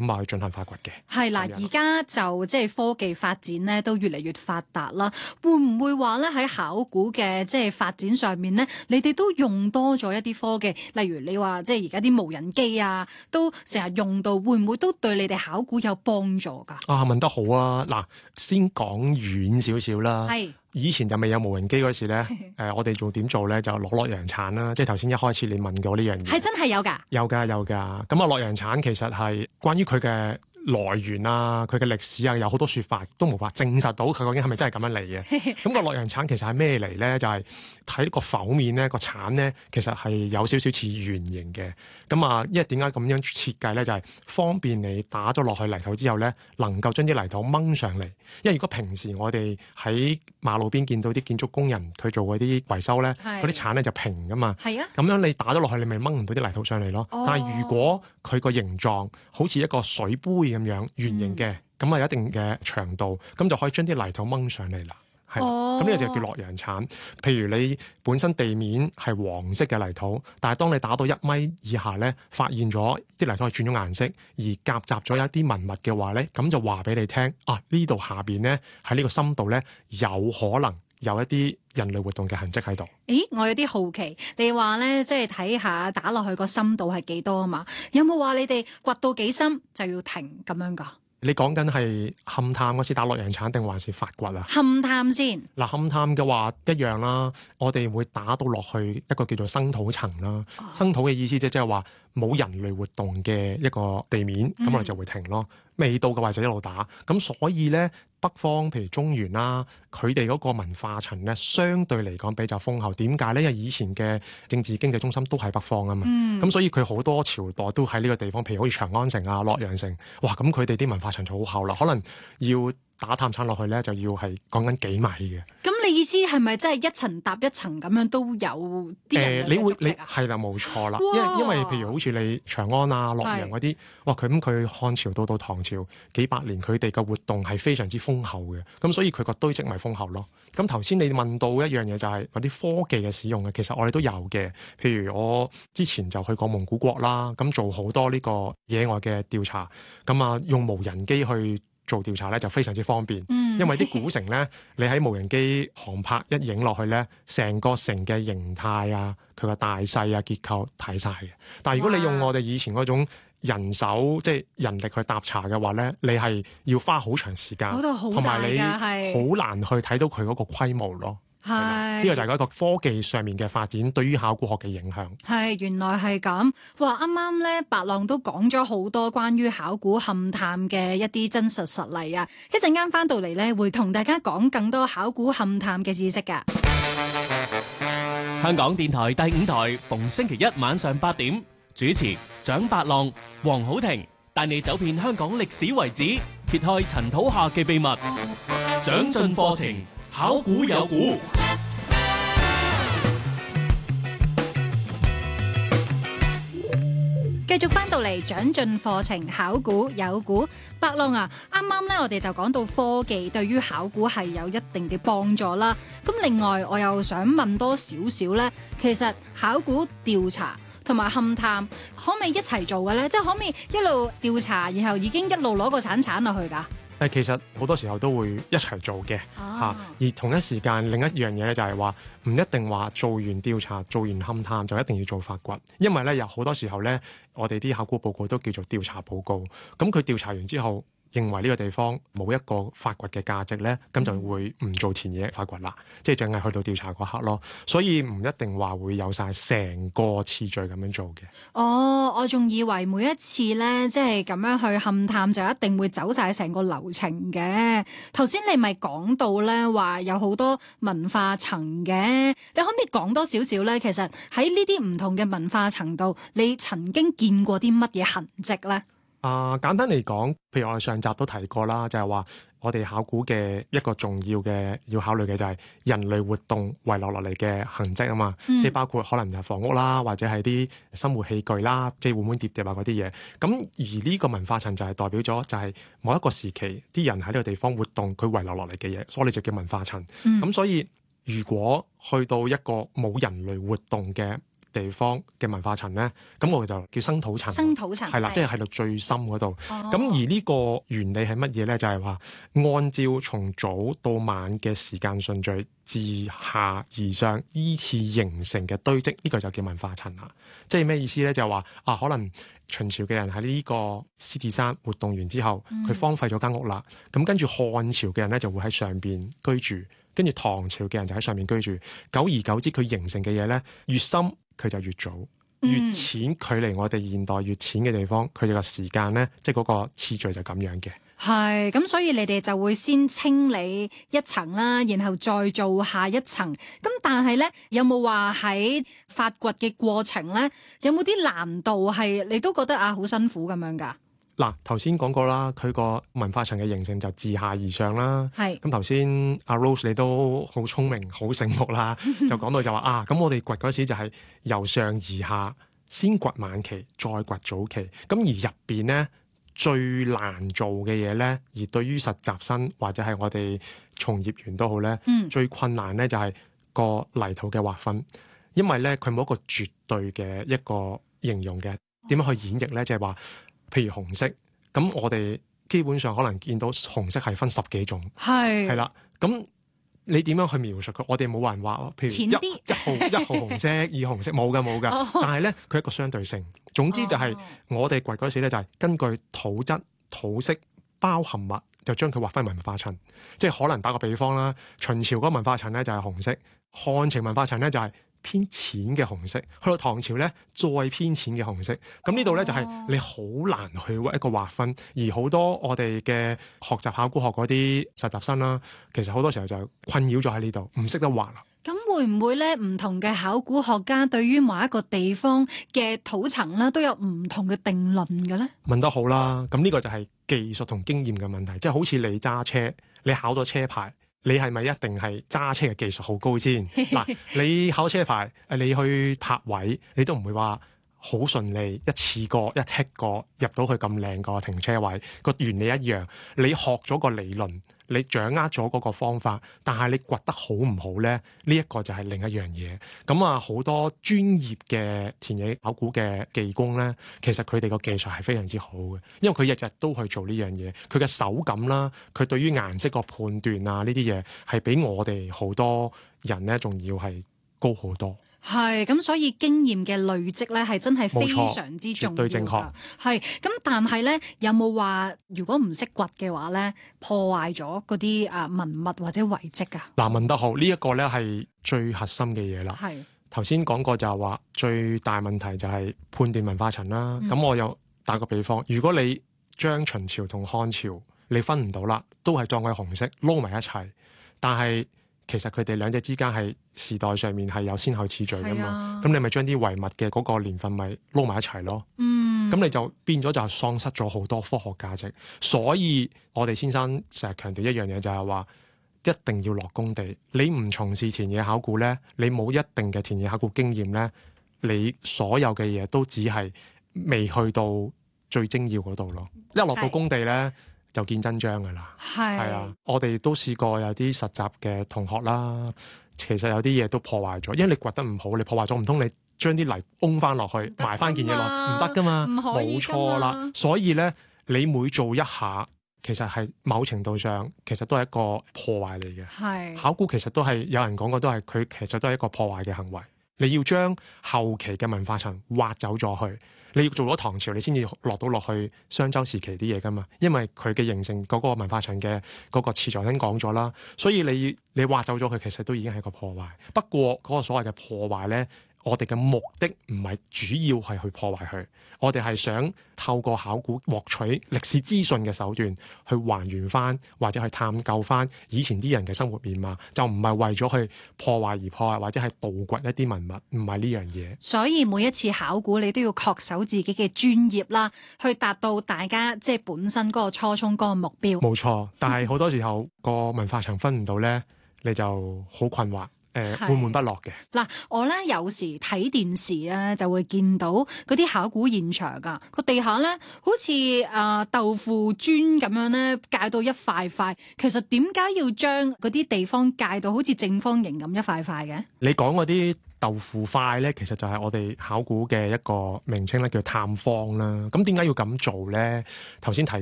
咁啊去進行發掘嘅。 係啦，而家就即係科技發展咧都越嚟越發達啦，會唔會話咧喺考古嘅即係發展上面咧，你哋都用多咗一啲科技，例如你話即係而家啲無人機啊，都成日用到，會唔會都對你哋考古有幫助㗎？ 啊，問得好啊！嗱，先講遠少少啦。 係。 以前就未有無人機嗰時咧，我哋做點做咧就攞洛陽鏟啦，即係頭先一開始你問過呢樣嘢。 係真係有㗎？ 有㗎有㗎。咁啊，洛陽鏟其實係關於佢嘅來源啊，佢嘅歷史啊，有好多説法都無法證實到佢究竟係咪真係咁樣嚟嘅。咁個洛陽鏟其實係咩嚟咧？就係睇個剖面咧，個鏟咧其實係有少少似圓形嘅。咁啊，因為點解咁樣設計咧？就係方便你打咗落去泥土之後咧，能夠將啲泥土掹上嚟。因為如果平時我哋喺馬路邊見到啲建築工人佢做嗰啲維修咧，嗰啲鏟咧就平噶嘛。 係啊。咁樣你打咗落去，你咪掹唔到啲泥土上嚟咯。但係如果佢個形狀好似一個水杯咁樣圓形嘅，咁啊有一定嘅長度，咁就可以將啲泥土掹上嚟啦。係，咁呢個就叫洛陽鏟。譬如你本身地面係黃色嘅泥土，但係當你打到1米以下咧，發現咗啲泥土係轉咗顏色，而夾雜咗一啲紋物嘅話咧，咁就話俾你聽啊，呢度下邊咧喺呢個深度咧有可能有一啲人類活動嘅痕跡喺度。 咦，我有啲好奇，你話咧即係睇下打落去個深度係幾多啊嘛？有冇話你哋掘到幾深就要停咁樣㗎？ 你講緊係勘探嗰次打洛陽鏟定還是發掘啊？ 勘探先。 嗱，勘探嘅話一樣啦，我哋會打到落去一個叫做生土層啦。生土嘅意思即係話冇人類活動嘅一個地面，咁我哋就會停咯。未到嘅話就一路打。咁所以咧，北方譬如中原啦，佢哋嗰個文化層咧，相對嚟講比較豐厚。點解咧？因為以前嘅政治經濟中心都喺北方啊嘛。咁所以佢好多朝代都喺呢個地方，譬如好似長安城啊、洛陽城，哇！咁佢哋啲文化層就好厚啦，可能要打探鏟落去咧，就要係講緊幾米嘅。 咁你意思係咪真係一層搭一層咁樣都有啲人類嘅足跡啊？ 係啦，冇錯啦。因為譬如好似你長安啊、洛陽嗰啲，哇！佢漢朝到唐朝幾百年，佢哋嘅活動係非常之豐厚嘅。咁所以佢個堆積咪豐厚咯。咁頭先你問到一樣嘢就係嗰啲科技嘅使用嘅，其實我哋都有嘅。譬如我之前就去過蒙古國啦，咁做好多呢個野外嘅調查，咁啊用無人機去做調查咧就非常之方便，因為啲古城咧，你喺無人機航拍一影落去咧，成個城嘅形態啊、佢個大細啊、結構睇晒嘅。但係如果你用我哋以前嗰種人手即係人力去搭查嘅話咧，你係要花好長時間，同埋你好難去睇到佢嗰個規模咯。呢個就係一個科技上面嘅發展對於考古學嘅影響。 係，原來係咁。哇！啱啱咧，白浪都講咗好多關於考古勘探嘅一啲真實實例啊！一陣間翻到嚟咧，會同大家講更多考古勘探嘅知識㗎。 香港電台第5台逢星期一晚上8點主持蔣白浪、黃好婷，帶你走遍香港歷史遺址，揭開塵土下嘅秘密。長進課程，考古有古。 繼續翻到嚟長進課程，考古有古。白浪啊，啱啱咧我哋就講到科技對於考古係有一定嘅幫助啦。咁另外我又想問多少少咧，其實考古調查同埋勘探可唔可以一齊做嘅咧？即係可唔可以一路調查，然後已經一路攞個鏟落去㗎？ 其實好多時候都會一齊做嘅嚇，而同一時間另一樣嘢咧就係話唔一定話做完調查、做完勘探就一定要做發掘，因為咧有好多時候咧，我哋啲考古報告都叫做調查報告，咁佢調查完之後，認為呢個地方冇一個發掘嘅價值咧，咁就會唔做田野發掘啦，即係淨係去到調查嗰刻咯。所以唔一定話會有晒成個次序咁樣做嘅。 我仲以為每一次咧，即係咁樣去勘探就一定會走晒成個流程嘅。頭先你咪講到咧話有好多文化層嘅，你可唔可以講多少少咧？其實喺呢啲唔同嘅文化層度，你曾經見過啲乜嘢痕跡咧？ 簡單嚟講，譬如我哋上集都提過啦，就係話我哋考古嘅一個重要嘅要考慮嘅就係人類活動遺留落嚟嘅痕跡啊嘛，即係包括可能係房屋啦，或者係啲生活器具啦，即係碗碗碟碟啊嗰啲嘢。咁而呢個文化層就係代表咗就係某一個時期啲人喺呢個地方活動，佢遺留落嚟嘅嘢，所以你就叫文化層。咁所以如果去到一個冇人類活動嘅地方嘅文化層咧，咁我哋就叫生土層。 生土層係啦，即係喺到最深嗰度。咁而呢個原理係乜嘢咧？就係話按照從早到晚嘅時間順序，自下而上依次形成嘅堆積，呢個就叫文化層啦。即係咩意思咧？就係話可能秦朝嘅人喺呢個獅子山活動完之後，佢荒廢咗間屋啦。咁跟住漢朝嘅人咧就會喺上邊居住，跟住唐朝嘅人就喺上面居住。久而久之，佢形成嘅嘢咧越深，佢就越早。越淺，距離我哋現代越淺嘅地方，佢哋個時間咧，即係嗰個次序就咁樣嘅。 係咁，所以你哋就會先清理一層啦，然後再做下一層。咁但係咧，有冇話喺發掘嘅過程咧，有冇啲難度係你都覺得好辛苦咁樣㗎？ 嗱，頭先講過啦，佢個文化層嘅形成就自下而上啦。 係咁頭先阿 Rose 你都好聰明、好醒目啦，就講到就話咁我哋掘嗰時就係由上而下，先掘晚期，再掘早期。咁而入邊咧最難做嘅嘢咧，而對於實習生或者係我哋從業員都好咧，最困難咧就係個泥土嘅劃分，因為咧佢冇一個絕對嘅一個形容嘅點樣去演繹咧，就係話。譬如紅色，咁我哋基本上可能見到紅色係分10幾種，係啦。咁你點樣去描述佢？我哋冇人話，譬如一號紅色、二紅色，冇㗎。但係咧，佢係一個相對性。總之就係我哋掘嗰時咧，就係根據土質、土色、包含物，就將佢劃分文化層。即係可能打個比方啦，秦朝嗰個文化層咧就係紅色，漢朝文化層咧就係偏淺嘅紅色，去到唐朝咧再偏淺嘅紅色。咁呢度咧就係你好難去一個劃分，而好多我哋嘅學習考古學嗰啲實習生啦，其實好多時候就困擾咗喺呢度，唔識得劃啦。 咁會唔會咧唔同嘅考古學家對於某一個地方嘅土層咧都有唔同嘅定論嘅咧？問得好啦，咁呢個就係技術同經驗嘅問題，即係好似你揸車，你考到車牌。你係咪一定係揸車嘅技術好高先？嗱，你考車牌，你去泊位，你都唔會話好順利，一次過一剔過入到去咁靚個停車位。個原理一樣，你學咗個理論，你掌握咗嗰個方法，但係你掘得好唔好咧？呢一個就係另一樣嘢。咁好多專業嘅田野考古嘅技工咧，其實佢哋個技術係非常之好嘅，因為佢日日都去做呢樣嘢，佢嘅手感啦，佢對於顏色個判斷啊，呢啲嘢係比我哋好多人咧仲要係高好多。 係咁，所以經驗嘅累積咧係真係非常之重要㗎。 絕對正確。 係咁，但係咧有冇話如果唔識掘嘅話咧，破壞咗嗰啲文物或者遺跡啊？ 嗱，問得好，呢一個咧係最核心嘅嘢啦。係頭先講過就係話最大問題就係判斷文化層啦。咁我又打個比方，如果你將秦朝同漢朝你分唔到啦，都係當佢紅色撈埋一齊，但係其實佢哋兩者之間係時代上面係有先後次序噶嘛，咁你咪將啲遺物嘅嗰個年份咪撈埋一齊咯。咁你就變咗就喪失咗好多科學價值。所以我哋先生成日強調一樣嘢，就係話一定要落工地。你唔從事田野考古咧，你冇一定嘅田野考古經驗咧，你所有嘅嘢都只係未去到最精要嗰度咯。一落到工地咧，就見真章噶啦。係啊，我哋都試過有啲實習嘅同學啦，其實有啲嘢都破壞咗，因為你掘得唔好，你破壞咗，唔通你將啲泥崩翻落去，埋翻件嘢落，唔得噶嘛，冇錯啦。所以咧，你每做一下，其實係某程度上，其實都係一個破壞嚟嘅。係考古其實都係有人講過，都係佢其實都係一個破壞嘅行為。你要將後期嘅文化層挖走咗去。你要做咗唐朝，你先至落到落去商周時期啲嘢噶嘛，因為佢嘅形成嗰個文化層嘅嗰個次序已經講咗啦，所以你挖走咗佢，其實都已經係一個破壞。不過嗰個所謂嘅破壞咧，我哋嘅目的唔係主要係去破壞佢，我哋係想透過考古獲取歷史資訊嘅手段去還原翻或者去探究翻以前啲人嘅生活面貌，就唔係為咗去破壞而破壞或者係盜掘一啲文物，唔係呢樣嘢。所以每一次考古你都要恪守自己嘅專業啦，去達到大家即係本身嗰個初衷嗰個目標。冇錯，但係好多時候個文化層分唔到咧，你就好困惑。悶悶不樂嘅。嗱，我咧有時睇電視咧就會見到嗰啲考古現場噶，個地下咧好似豆腐磚咁樣咧界到一塊塊。其實點解要將嗰啲地方界到好似正方形咁一塊塊嘅？你講嗰啲豆腐塊咧，其實就係我哋考古嘅一個名稱咧，叫探方啦。咁點解要咁做咧？頭先提